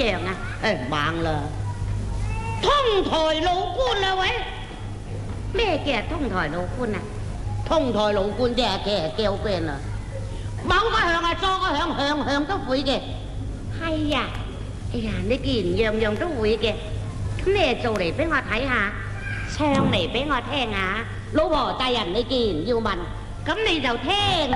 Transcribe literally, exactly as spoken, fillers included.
樣啊？ 誒猛啦，通台老官啊喂！ 咩叫通台老官啊？ 通台老官即係嘅叫邊啊？某個響啊，左個響，響響都會嘅。 係呀，哎呀，你既然樣樣都會嘅，咁你就做嚟俾我睇下，唱嚟俾我聽下。 老婆大人，你既然要問，咁你就聽